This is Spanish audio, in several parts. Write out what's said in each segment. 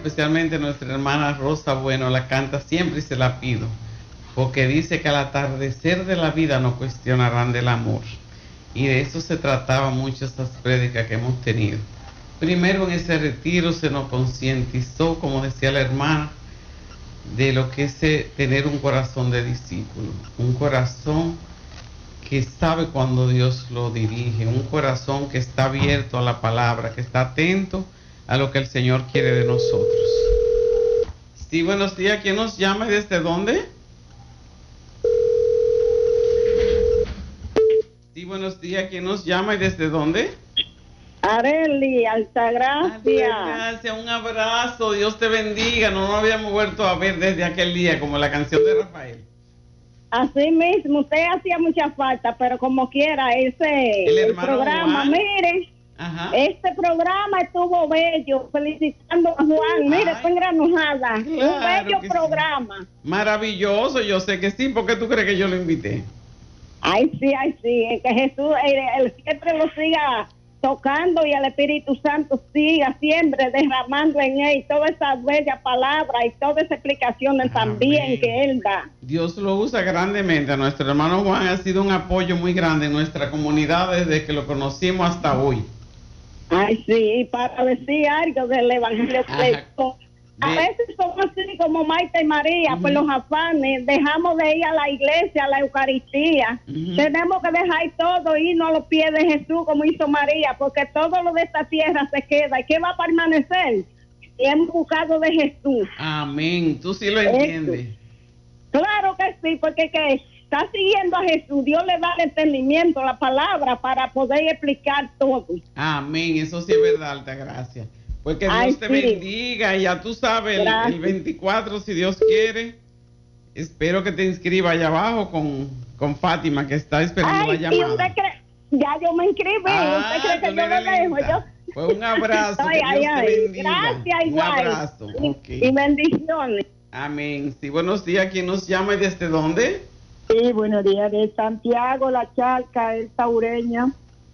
especialmente nuestra hermana Rosa Bueno, la canta siempre y se la pido, porque dice que al atardecer de la vida no cuestionarán del amor. Y de eso se trataba mucho estas prédicas que hemos tenido. Primero en ese retiro se nos concientizó, como decía la hermana, de lo que es tener un corazón de discípulo, un corazón que sabe cuando Dios lo dirige, un corazón que está abierto a la palabra, que está atento a lo que el Señor quiere de nosotros. Sí, buenos días, ¿quién nos llama y desde dónde? Sí, buenos días, ¿quién nos llama y desde dónde? Areli, Altagracia. Gracias, un abrazo, Dios te bendiga. No nos habíamos vuelto a ver desde aquel día, como la canción de Rafael. Así mismo, usted hacía mucha falta, pero como quiera, el programa, Juan. Mire, Ajá. este programa estuvo bello, felicitando a Juan, mire, fue engranujada, un bello programa. Sí. Maravilloso, yo sé que sí, ¿por qué tú crees que yo lo invité? Ay, sí, que Jesús, él siempre lo siga tocando y el Espíritu Santo siga siempre derramando en él todas esas bellas palabras y todas esas explicaciones también que él da. Dios lo usa grandemente. A nuestro hermano Juan ha sido un apoyo muy grande en nuestra comunidad desde que lo conocimos hasta hoy. Ay, sí, para decir algo del Evangelio. A veces somos así como Marta y María, por los afanes, dejamos de ir a la iglesia, a la Eucaristía. Tenemos que dejar todo, irnos a los pies de Jesús como hizo María, porque todo lo de esta tierra se queda. ¿Y qué va a permanecer? Y hemos buscado de Jesús. Amén, tú sí lo entiendes. Claro que sí, porque que está siguiendo a Jesús, Dios le da el entendimiento, la palabra, para poder explicar todo. Amén, eso sí es verdad, alta gracia. Pues que Dios te bendiga, y ya tú sabes, el 24, si Dios quiere, espero que te inscriba allá abajo con Fátima, que está esperando la llamada. ¿Y usted cree? Ya yo me inscribí, ¿usted cree que yo lo dejo? Pues un abrazo, que Dios te bendiga. Gracias, igual. Un abrazo. Y bendiciones. Amén. Sí, buenos días, ¿quién nos llama y desde dónde? Sí, buenos días, de Santiago, La Charca, Elsa Ureña.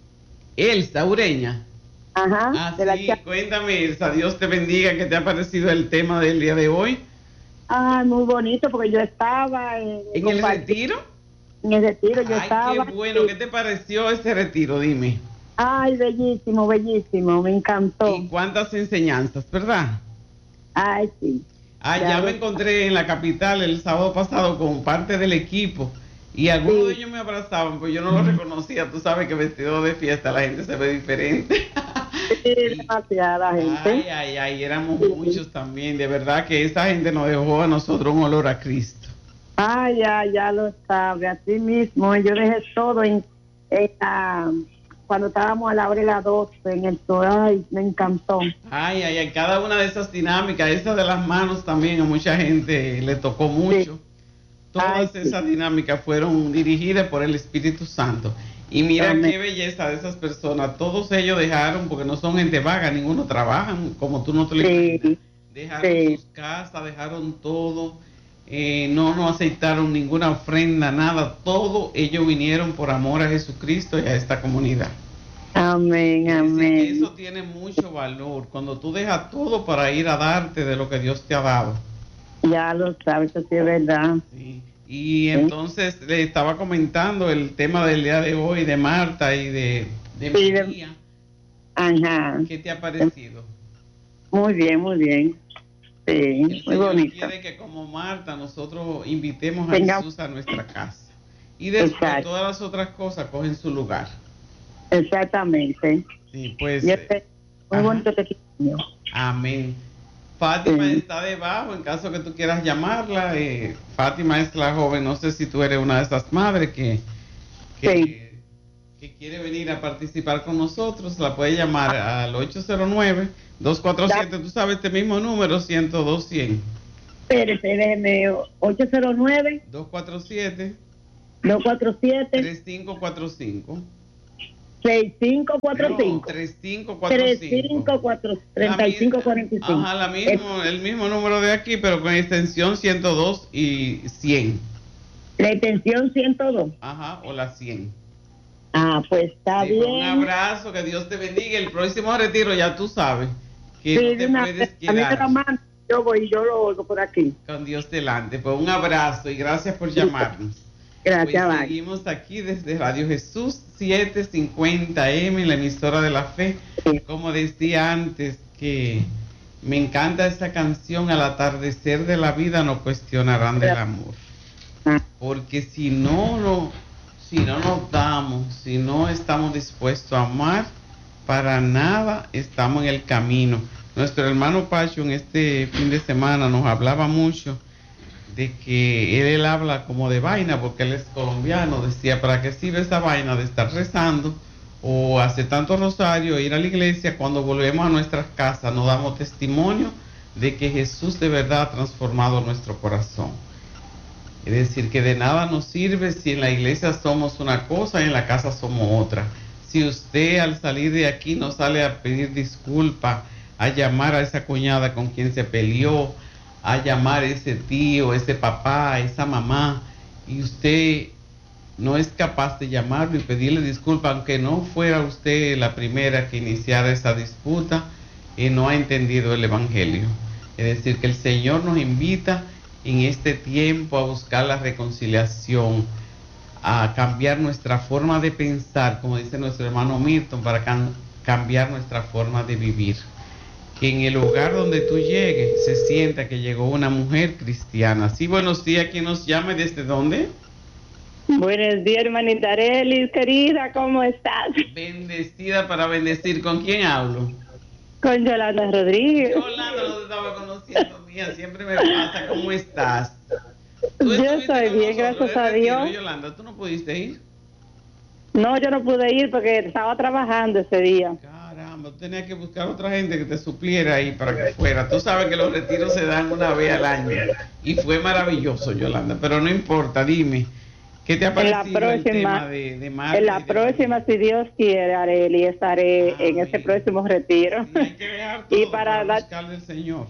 Elsa Ureña. Ajá. Sí, cuéntame, Elsa, Dios te bendiga, ¿qué te ha parecido el tema del día de hoy? Muy bonito, porque yo estaba ¿En el retiro? En el retiro yo estaba. Qué bueno, ¿qué te pareció ese retiro? Dime. Ay, bellísimo, bellísimo, me encantó. Y cuántas enseñanzas, ¿verdad? Ay, sí. Ya me encontré en la capital el sábado pasado con parte del equipo y algunos de ellos me abrazaban, pues yo no los reconocía. Tú sabes que vestido de fiesta la gente se ve diferente. Sí, demasiada gente. Ay, éramos muchos también. De verdad que esa gente nos dejó a nosotros un olor a Cristo. Ya lo sabe, así mismo. Yo dejé todo cuando estábamos a la hora de las 12 en el sol. Ay, me encantó. Cada una de esas dinámicas, esa de las manos también a mucha gente le tocó mucho. Sí. Todas esas dinámicas fueron dirigidas por el Espíritu Santo. Y mira qué belleza de esas personas. Todos ellos dejaron, porque no son gente vaga, ninguno trabaja, como tú no te lo imaginas. Dejaron sus casas, dejaron todo. No aceptaron ninguna ofrenda, nada. Todo ellos vinieron por amor a Jesucristo y a esta comunidad. Amén, amén. Eso tiene mucho valor, cuando tú dejas todo para ir a darte de lo que Dios te ha dado. Ya lo sabes, eso sí es verdad. Sí. Y entonces le estaba comentando el tema del día de hoy de Marta y de María. Ajá. ¿Qué te ha parecido? Muy bien, muy bien. Sí, muy bonito. Quiere que como Marta nosotros invitemos a Jesús a nuestra casa. Y después todas las otras cosas cogen su lugar. Exactamente. Sí, pues. Muy bonito testimonio. Amén. Fátima está debajo, en caso que tú quieras llamarla. Fátima es la joven, no sé si tú eres una de esas madres que quiere venir a participar con nosotros. La puede llamar al 809-247, tú sabes, este mismo número, 102-100. Espérese, déjeme, 809 247 3545 3545. Ajá, el mismo número de aquí, pero con extensión 102 y 100. La extensión 102. Ajá, o la 100. Pues está bien. Un abrazo, que Dios te bendiga. El próximo retiro ya tú sabes que no te puedes a mí me quedar. la mano, yo voy y yo lo oigo por aquí. Con Dios delante. Pues un abrazo y gracias por llamarnos. Gracias, Pues bye. seguimos aquí desde Radio Jesús 750M, la emisora de la fe. Como decía antes, que me encanta esta canción, Al atardecer de la vida no cuestionarán del amor. Porque si no nos damos, si no estamos dispuestos a amar, para nada estamos en el camino. Nuestro hermano Pacho en este fin de semana nos hablaba mucho de que él habla como de vaina, porque él es colombiano. Decía, ¿para qué sirve esa vaina de estar rezando o hacer tanto rosario, ir a la iglesia? Cuando volvemos a nuestras casas nos damos testimonio de que Jesús de verdad ha transformado nuestro corazón. Es decir, que de nada nos sirve si en la iglesia somos una cosa y en la casa somos otra. Si usted al salir de aquí no sale a pedir disculpas, a llamar a esa cuñada con quien se peleó, a llamar a ese tío, ese papá, esa mamá, y usted no es capaz de llamarlo y pedirle disculpas, aunque no fuera usted la primera que iniciara esa disputa, y no ha entendido el Evangelio. Es decir, que el Señor nos invita en este tiempo a buscar la reconciliación, a cambiar nuestra forma de pensar, como dice nuestro hermano Milton, para cambiar nuestra forma de vivir. Que en el lugar donde tú llegues se sienta que llegó una mujer cristiana. Sí, buenos días, ¿quién nos llama? ¿Desde dónde? Buenos días, hermanita Arelis, querida, ¿cómo estás? Bendecida para bendecir. ¿Con quién hablo? Con Yolanda Rodríguez. Yolanda, no te estaba conociendo, mía, siempre me pasa. ¿Cómo estás? Yo estoy bien, gracias a Dios. Yolanda, ¿tú no pudiste ir? No, yo no pude ir porque estaba trabajando ese día. Caramba, tú tenías que buscar otra gente que te supliera ahí para que fuera. Tú sabes que los retiros se dan una vez al año y fue maravilloso, Yolanda, pero no importa, dime, ¿qué te ha parecido el tema de Marta? En la próxima, si Dios quiere, Areli, estaré en ese próximo retiro. Sí, hay que dejar todo y para buscarle al Señor.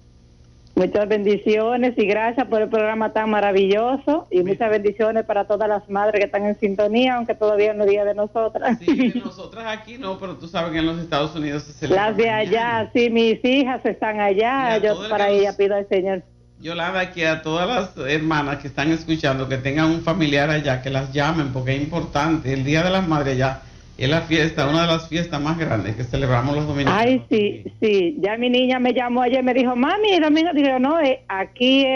Muchas bendiciones y gracias por el programa tan maravilloso y muchas bendiciones para todas las madres que están en sintonía, aunque todavía no es día de nosotras. Sí, de nosotras aquí no, pero tú sabes que en los Estados Unidos se celebra. Las de allá, sí, mis hijas están allá, yo para ella pido al Señor. Yolanda, que a todas las hermanas que están escuchando, que tengan un familiar allá, que las llamen, porque es importante. El Día de las Madres ya es la fiesta, una de las fiestas más grandes que celebramos los dominicanos. Ay, sí, ya mi niña me llamó ayer, me dijo, mami, el domingo, digo, no, aquí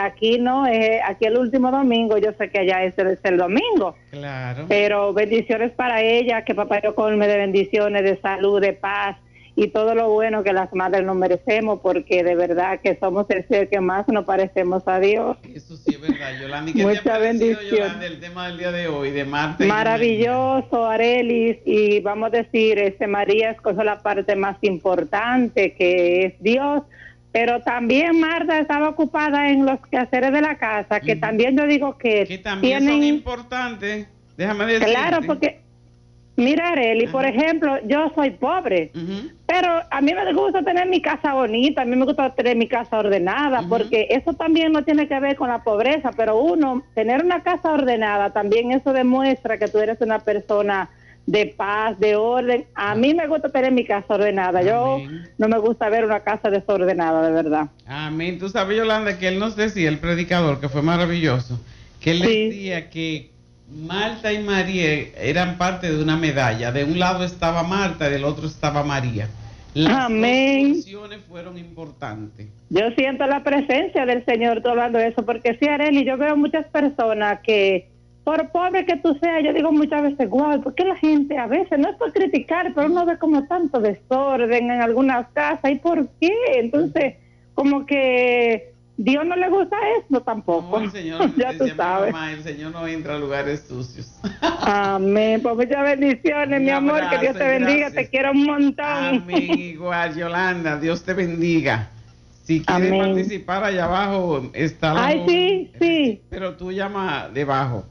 no, aquí el último domingo, yo sé que allá es el domingo. Claro. Pero bendiciones para ella, que papá Dios colme de bendiciones, de salud, de paz, y todo lo bueno que las madres nos merecemos, porque de verdad que somos el ser que más nos parecemos a Dios. Eso sí es verdad, Yolanda. ¿Y qué te ha parecido, Yolanda, el tema del día de hoy, de Marta? Maravilloso, Arelis, y vamos a decir, María escogió la parte más importante, que es Dios, pero también Marta estaba ocupada en los quehaceres de la casa, que también yo digo que también son importantes, déjame decirte. Claro, porque mira, Areli, por ejemplo, yo soy pobre, pero a mí me gusta tener mi casa bonita, a mí me gusta tener mi casa ordenada, porque eso también no tiene que ver con la pobreza, pero tener una casa ordenada, también eso demuestra que tú eres una persona de paz, de orden. A mí me gusta tener mi casa ordenada. Amén. Yo no me gusta ver una casa desordenada, de verdad. Amén. Tú sabes, Yolanda, que él nos decía, el predicador, que fue maravilloso, que él decía que Marta y María eran parte de una medalla. De un lado estaba Marta y del otro estaba María. Las dos funciones fueron importantes. Yo siento la presencia del Señor hablando de eso, porque sí, Arely, yo veo muchas personas que, por pobre que tú seas, yo digo muchas veces, guau, ¿por qué la gente a veces, no es por criticar, pero uno ve como tanto desorden en algunas casas? ¿Y por qué? Entonces, como que Dios no le gusta eso tampoco. No, el Señor, ya tú sabes. Mamá, el Señor no entra a lugares sucios. Amén. Pues muchas bendiciones, mi amor. Que Dios te bendiga. Gracias. Te quiero un montón. Amén. Igual, Yolanda. Dios te bendiga. Si quieres participar, allá abajo está la... Ay, sí. Pero tú llama debajo.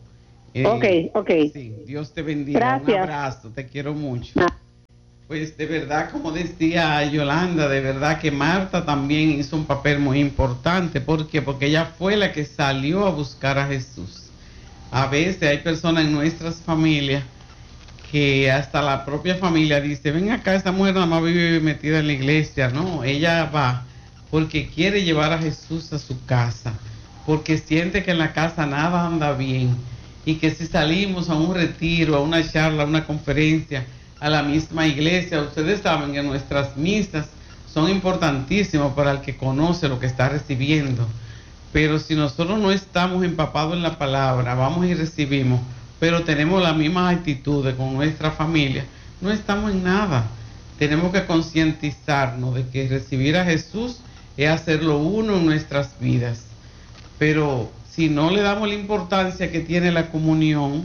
Ok. Sí, Dios te bendiga. Gracias. Un abrazo. Te quiero mucho. Pues de verdad, como decía Yolanda, de verdad que Marta también hizo un papel muy importante. ¿Por qué? Porque ella fue la que salió a buscar a Jesús. A veces hay personas en nuestras familias que hasta la propia familia dice, ven acá, esta mujer nada más vive metida en la iglesia. No, ella va porque quiere llevar a Jesús a su casa, porque siente que en la casa nada anda bien, y que si salimos a un retiro, a una charla, a una conferencia, a la misma iglesia, ustedes saben que nuestras misas son importantísimas para el que conoce lo que está recibiendo. Pero si nosotros no estamos empapados en la palabra, vamos y recibimos, pero tenemos las mismas actitudes con nuestra familia, no estamos en nada. Tenemos que concientizarnos de que recibir a Jesús es hacerlo uno en nuestras vidas. Pero si no le damos la importancia que tiene la comunión,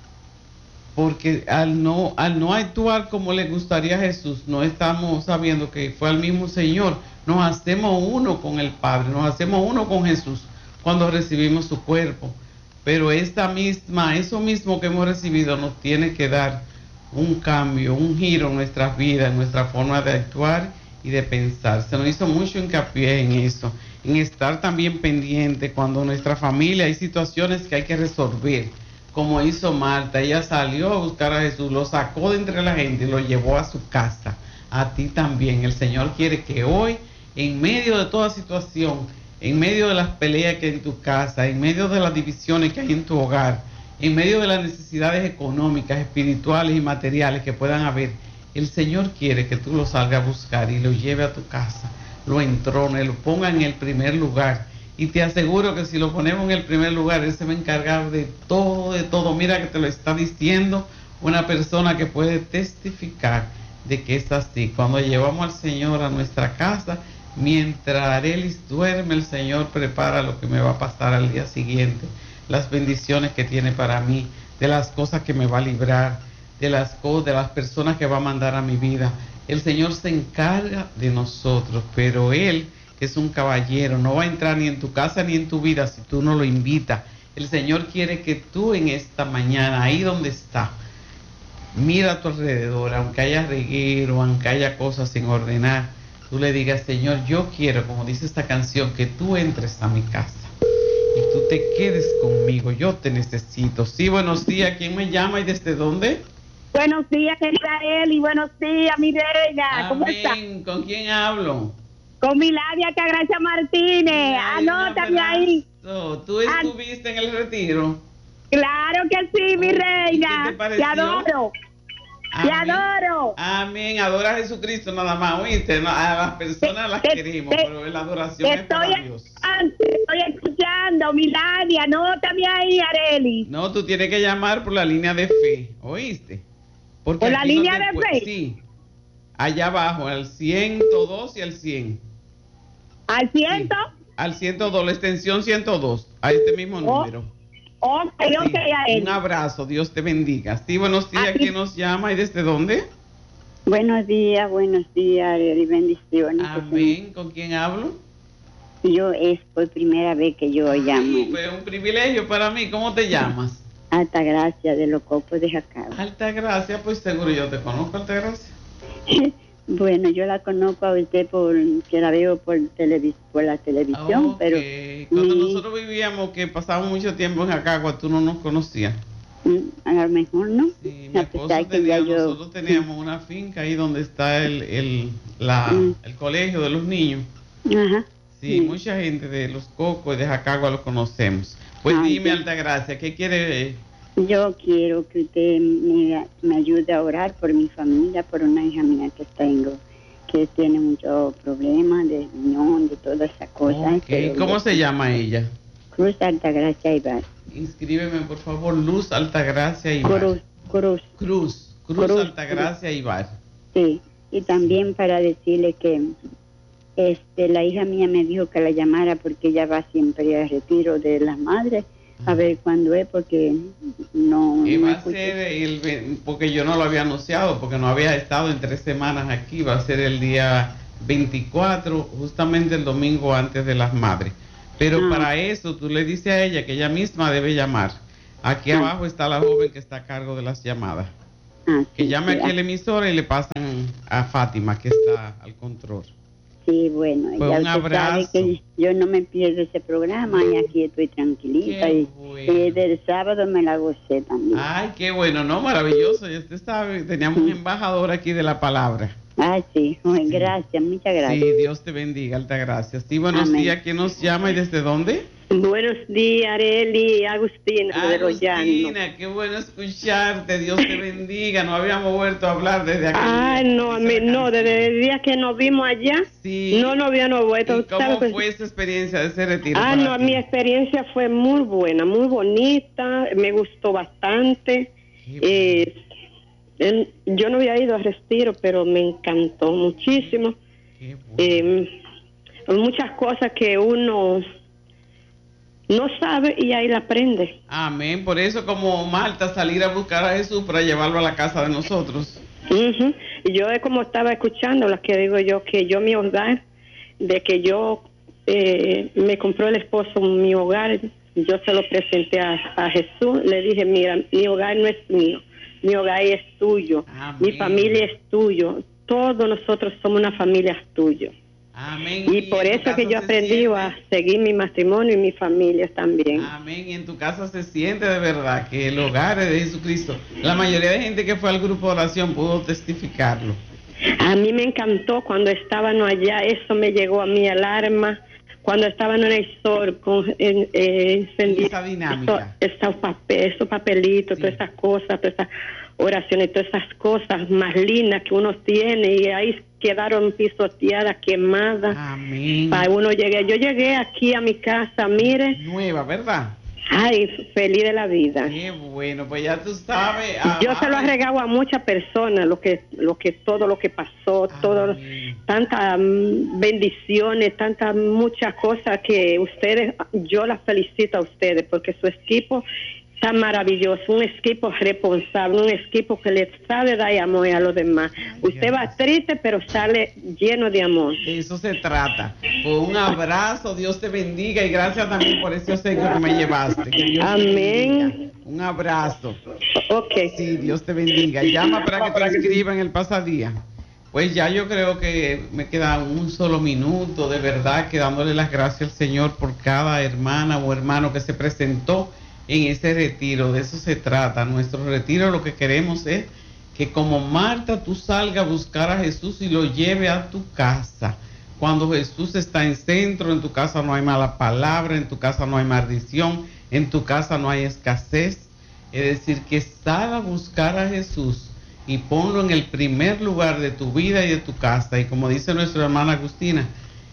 porque al no actuar como le gustaría a Jesús, no estamos sabiendo que fue al mismo Señor. Nos hacemos uno con el Padre, nos hacemos uno con Jesús cuando recibimos su cuerpo. Pero eso mismo que hemos recibido nos tiene que dar un cambio, un giro en nuestras vidas, en nuestra forma de actuar y de pensar. Se nos hizo mucho hincapié en eso, en estar también pendiente cuando en nuestra familia hay situaciones que hay que resolver, como hizo Marta. Ella salió a buscar a Jesús, lo sacó de entre la gente y lo llevó a su casa. A ti también el Señor quiere que hoy, en medio de toda situación, en medio de las peleas que hay en tu casa, en medio de las divisiones que hay en tu hogar, en medio de las necesidades económicas, espirituales y materiales que puedan haber, el Señor quiere que tú lo salgas a buscar y lo lleve a tu casa, lo entrone, lo ponga en el primer lugar. Y te aseguro que si lo ponemos en el primer lugar, Él se va a encargar de todo, de todo. Mira que te lo está diciendo una persona que puede testificar de que es así. Cuando llevamos al Señor a nuestra casa, mientras Arelis duerme, el Señor prepara lo que me va a pasar al día siguiente, las bendiciones que tiene para mí, de las cosas que me va a librar, de las personas que va a mandar a mi vida. El Señor se encarga de nosotros, pero Él, que es un caballero, no va a entrar ni en tu casa ni en tu vida si tú no lo invitas. El Señor quiere que tú en esta mañana, ahí donde está, mira a tu alrededor, aunque haya reguero, aunque haya cosas sin ordenar, tú le digas, Señor, yo quiero, como dice esta canción, que tú entres a mi casa y tú te quedes conmigo, yo te necesito. Sí, buenos días, ¿quién me llama y desde dónde? Buenos días, Israel, y buenos días, mi reina. ¿Cómo está? ¿Con quién hablo? Con Miladia Cagracia Martínez. Anótame ahí. ¿Tú estuviste en el retiro? Claro que sí, mi reina. ¿Qué te pareció? Te adoro. Te adoro. Amén. Adora a Jesucristo nada más, ¿oíste? No, a las personas las queremos, pero la adoración es para Dios. Estoy escuchando, Miladia. Anótame ahí, Areli. No, tú tienes que llamar por la línea de fe, ¿oíste? Porque ¿por la línea de fe? Sí. Allá abajo, al 102 y al 100. ¿Al 100? Sí, al 102, la extensión 102, a este mismo número. Ok, un abrazo, Dios te bendiga. Sí, buenos días, ¿quién nos llama y desde dónde? Buenos días, y bendiciones. Amén, ¿con quién hablo? Yo es por primera vez que yo llamo. Pues un privilegio para mí, ¿cómo te llamas? Altagracia, de los Copos de Jacagua. Altagracia, pues seguro yo te conozco, Altagracia. Bueno, yo la conozco a usted que la veo por la televisión, pero cuando nosotros vivíamos, que pasábamos mucho tiempo en Jacagua, tú no nos conocías. A lo mejor no. Sí, mi esposo nosotros teníamos una finca ahí donde está el colegio de los niños. Ajá. Sí, mucha gente de Los Cocos y de Jacagua lo conocemos. Pues dime, Altagracia, ¿qué quiere? Yo quiero que usted me ayude a orar por mi familia, por una hija mía que tengo, que tiene muchos problemas de riñón, de todas esas cosas. Okay. ¿Cómo se llama ella? Cruz Altagracia Ibar. Inscríbeme, por favor, Luz Altagracia Ibar. Cruz Altagracia Ibar. Sí, y también para decirle que la hija mía me dijo que la llamara porque ella va siempre al retiro de las madres. A ver cuándo es, porque no... va a ser porque yo no lo había anunciado, porque no había estado en 3 semanas aquí. Va a ser el día 24, justamente el domingo antes de las madres. Pero para eso tú le dices a ella que ella misma debe llamar. Aquí abajo está la joven que está a cargo de las llamadas. Que llame aquí a la emisora y le pasan a Fátima, que está al control. Sí, bueno, pues ya un usted abrazo. sabe que yo no me pierdo ese programa y aquí estoy tranquilita. Qué Y bueno. del sábado me la gocé también. Ay, qué bueno, ¿no? Maravilloso. Ya usted sabe, teníamos un embajador aquí de la palabra. Ah, sí, Sí. gracias, muchas gracias. Sí, Dios te bendiga, alta gracias. Sí, buenos Amén. días. ¿Quién nos llama y desde dónde? Buenos días, Areli y Agustina de los Llanos. Agustina, qué bueno escucharte. Dios te bendiga. No habíamos vuelto a hablar desde aquí. Ah, no, no, desde el día que nos vimos allá, Sí. no habíamos vuelto. ¿Y cómo fue esa experiencia de ese retiro? Ah, para no, ti? mi experiencia fue muy buena, muy bonita, me gustó bastante. Yo no había ido a retiro, pero me encantó muchísimo. Qué bueno. Muchas cosas que uno no sabe y ahí la aprende. Amén. Por eso, como Marta, salir a buscar a Jesús para llevarlo a la casa de nosotros. Ujú. Y yo como estaba escuchando las que digo yo, que yo mi hogar, de que yo me compró el esposo mi hogar, yo se lo presenté a Jesús, le dije, mira, mi hogar no es mío, mi hogar es tuyo, Amén. mi familia es tuyo, todos nosotros somos una familia tuya. Amén. Y por en tu eso que casa yo se aprendí siente- a seguir mi matrimonio y mi familia también. Amén. Y en tu casa se siente de verdad que el hogar es de Jesucristo. La mayoría de gente que fue al grupo de oración pudo testificarlo. A mí me encantó cuando estábamos allá, eso me llegó a mi alarma, cuando estaban en el sol con encendido, Esa dinámica. esos papelitos, Sí. todas esas cosas, todas esas oraciones, todas esas cosas más lindas que uno tiene y ahí quedaron pisoteadas, quemadas. Amén. Para uno yo llegué aquí a mi casa, mire, Nueva, ¿verdad? ay, feliz de la vida. Qué bueno, pues ya tú sabes. Yo se lo he regado a muchas personas todo lo que pasó, todo, Amén. tantas bendiciones, tantas muchas cosas que ustedes, yo las felicito a ustedes porque su equipo está maravilloso, un equipo responsable, un equipo que le sabe dar amor a los demás. Usted va triste pero sale lleno de amor. De eso se trata. Pues un abrazo, Dios te bendiga y gracias también por ese obsequio que me llevaste. Que Dios te Amén. bendiga. Un abrazo. Ok. Sí, Dios te bendiga. Llama para que te inscriban en el pasadía. Pues ya yo creo que me queda un solo minuto, de verdad, que dándole las gracias al Señor por cada hermana o hermano que se presentó en ese retiro. De eso se trata. Nuestro retiro lo que queremos es que como Marta tú salgas a buscar a Jesús y lo lleve a tu casa. Cuando Jesús está en centro, en tu casa no hay mala palabra, en tu casa no hay maldición, en tu casa no hay escasez. Es decir, que sal a buscar a Jesús y ponlo en el primer lugar de tu vida y de tu casa. Y como dice nuestra hermana Agustina,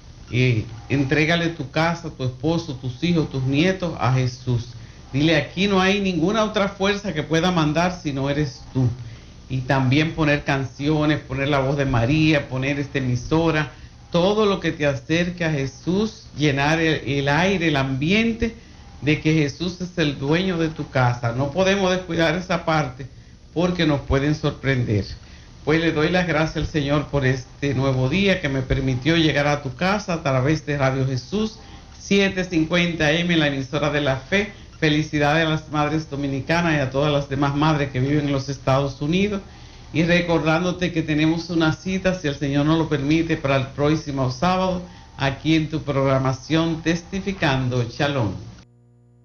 entrégale tu casa, tu esposo, tus hijos, tus nietos a Jesús. Dile, aquí no hay ninguna otra fuerza que pueda mandar si no eres tú. Y también poner canciones, poner la voz de María, poner esta emisora, todo lo que te acerque a Jesús, llenar el aire, el ambiente de que Jesús es el dueño de tu casa. No podemos descuidar esa parte porque nos pueden sorprender. Pues le doy las gracias al Señor por este nuevo día que me permitió llegar a tu casa a través de Radio Jesús 750M, la emisora de la fe. Felicidades a las madres dominicanas y a todas las demás madres que viven en los Estados Unidos. Y recordándote que tenemos una cita, si el Señor nos lo permite, para el próximo sábado, aquí en tu programación Testificando. Shalom.